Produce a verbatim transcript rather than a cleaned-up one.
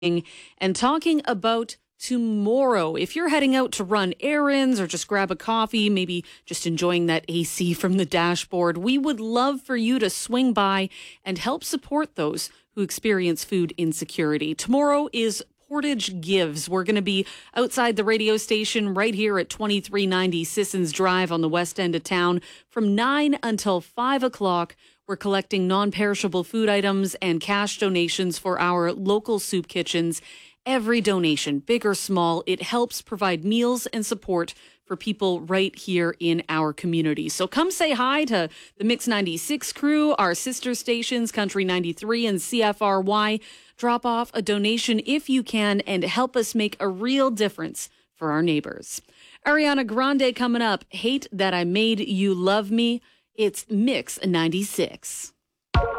and talking about tomorrow. If you're heading out to run errands or just grab a coffee, maybe just enjoying that A C from the dashboard, we would love for you to swing by and help support those who experience food insecurity. Tomorrow is Portage Gives. We're going to be outside the radio station right here at twenty-three ninety Sissons Drive on the west end of town from nine until five o'clock. We're collecting non-perishable food items and cash donations for our local soup kitchens. Every donation, big or small, it helps provide meals and support for people right here in our community. So come say hi to the Mix ninety-six crew, our sister stations, Country ninety-three and C F R Y. Drop off a donation if you can and help us make a real difference for our neighbors. Ariana Grande coming up. Hate That I Made You Love Me. It's Mix ninety-six.